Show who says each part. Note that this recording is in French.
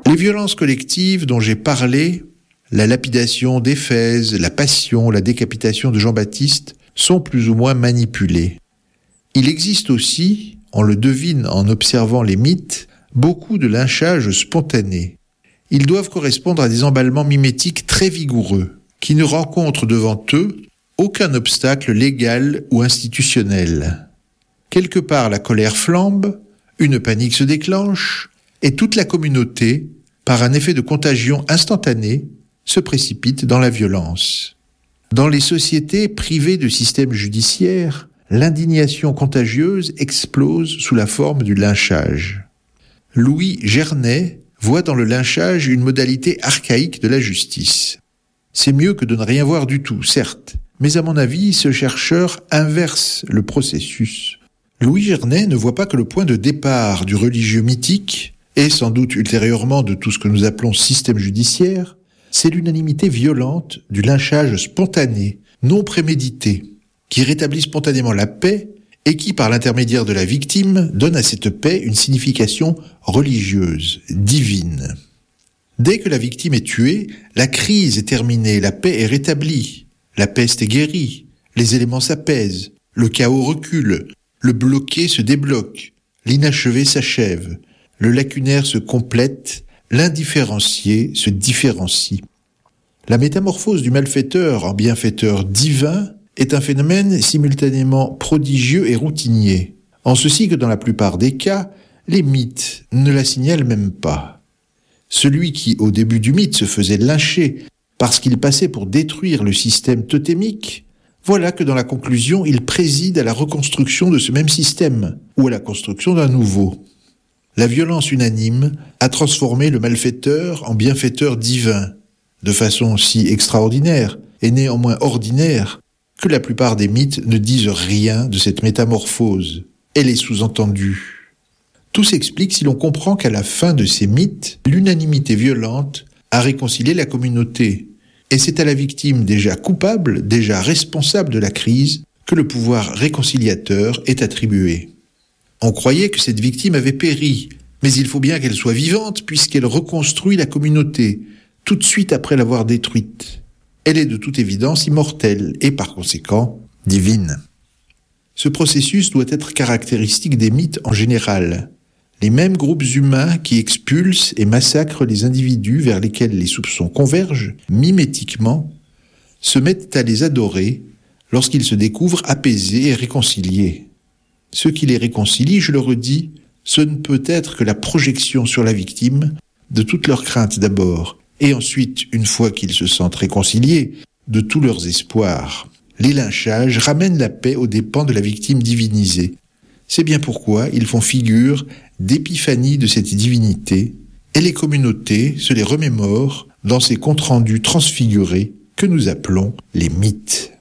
Speaker 1: Les violences collectives dont j'ai parlé, la lapidation d'Éphèse, la passion, la décapitation de Jean-Baptiste, sont plus ou moins manipulées. Il existe aussi, on le devine en observant les mythes, beaucoup de lynchages spontanés. Ils doivent correspondre à des emballements mimétiques très vigoureux, qui ne rencontrent devant eux aucun obstacle légal ou institutionnel. Quelque part la colère flambe, une panique se déclenche, et toute la communauté, par un effet de contagion instantané, se précipite dans la violence. Dans les sociétés privées de système judiciaire, l'indignation contagieuse explose sous la forme du lynchage. Louis Gernet voit dans le lynchage une modalité archaïque de la justice. C'est mieux que de ne rien voir du tout, certes, mais à mon avis, ce chercheur inverse le processus. Louis Gernet ne voit pas que le point de départ du religieux mythique, et sans doute ultérieurement de tout ce que nous appelons système judiciaire, c'est l'unanimité violente du lynchage spontané, non prémédité, qui rétablit spontanément la paix et qui, par l'intermédiaire de la victime, donne à cette paix une signification religieuse, divine. Dès que la victime est tuée, la crise est terminée, la paix est rétablie, la peste est guérie, les éléments s'apaisent, le chaos recule, le bloqué se débloque, l'inachevé s'achève, le lacunaire se complète, l'indifférencié se différencie. La métamorphose du malfaiteur en bienfaiteur divin est un phénomène simultanément prodigieux et routinier, en ceci que dans la plupart des cas, les mythes ne la signalent même pas. Celui qui, au début du mythe, se faisait lyncher parce qu'il passait pour détruire le système totémique, voilà que dans la conclusion, il préside à la reconstruction de ce même système, ou à la construction d'un nouveau. La violence unanime a transformé le malfaiteur en bienfaiteur divin, de façon si extraordinaire et néanmoins ordinaire que la plupart des mythes ne disent rien de cette métamorphose. Elle est sous-entendue. Tout s'explique si l'on comprend qu'à la fin de ces mythes, l'unanimité violente a réconcilié la communauté, et c'est à la victime déjà coupable, déjà responsable de la crise, que le pouvoir réconciliateur est attribué. On croyait que cette victime avait péri, mais il faut bien qu'elle soit vivante puisqu'elle reconstruit la communauté, tout de suite après l'avoir détruite. Elle est de toute évidence immortelle et par conséquent divine. Ce processus doit être caractéristique des mythes en général. Les mêmes groupes humains qui expulsent et massacrent les individus vers lesquels les soupçons convergent, mimétiquement, se mettent à les adorer lorsqu'ils se découvrent apaisés et réconciliés. Ce qui les réconcilie, je le redis, ce ne peut être que la projection sur la victime de toutes leurs craintes d'abord, et ensuite, une fois qu'ils se sentent réconciliés, de tous leurs espoirs. Les lynchages ramènent la paix aux dépens de la victime divinisée. C'est bien pourquoi ils font figure d'épiphanie de cette divinité, et les communautés se les remémorent dans ces comptes rendus transfigurés que nous appelons les mythes.